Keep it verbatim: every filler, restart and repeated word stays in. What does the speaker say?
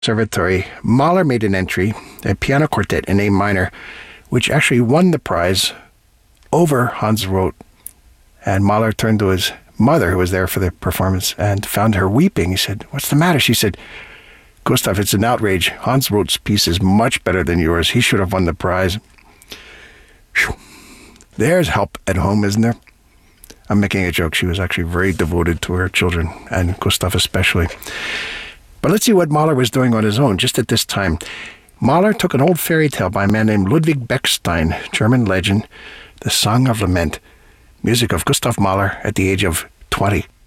Conservatory, Mahler made an entry, a piano quartet in A minor, which actually won the prize over Hans Roth. And Mahler turned to his mother, who was there for the performance, and found her weeping. He said, "What's the matter?" She said, "Gustav, it's an outrage. Hans Roth's piece is much better than yours. He should have won the prize." Whew. There's help at home, isn't there? I'm making a joke. She was actually very devoted to her children, and Gustav especially. But let's see what Mahler was doing on his own just at this time. Mahler took an old fairy tale by a man named Ludwig Bechstein, German legend, The Song of Lament, music of Gustav Mahler at the age of twenty.